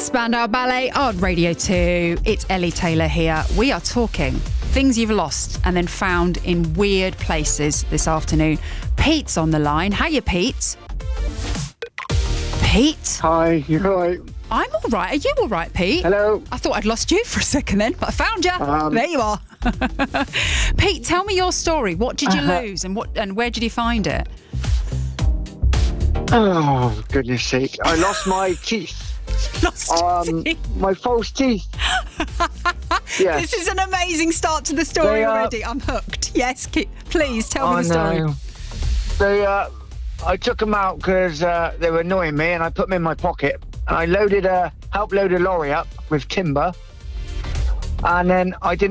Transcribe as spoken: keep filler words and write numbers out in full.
Spandau Ballet on Radio two. It's Ellie Taylor here. We are talking things you've lost and then found in weird places this afternoon. Pete's on the line. Hiya, Pete. Pete? Hi, you're right. I'm all right. Are you all right, Pete? Hello. I thought I'd lost you for a second then, but I found you. Um, there you are. Pete, tell me your story. What did you uh, lose and what and where did you find it? Oh, goodness sake. I lost my teeth. Lost Um, teeth. my false teeth. Yes. This is an amazing start to the story They, uh, already. I'm hooked. Yes, ki- please tell Oh, me the story. no. They, uh, I took them out because uh, they were annoying me and I put them in my pocket. And I loaded a, helped load a lorry up with timber. And then I didn't